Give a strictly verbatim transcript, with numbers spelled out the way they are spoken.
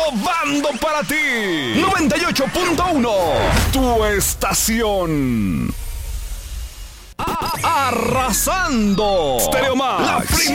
innovando para ti. noventa y ocho punto uno, tu estación. Arrasando. Stereo Max, la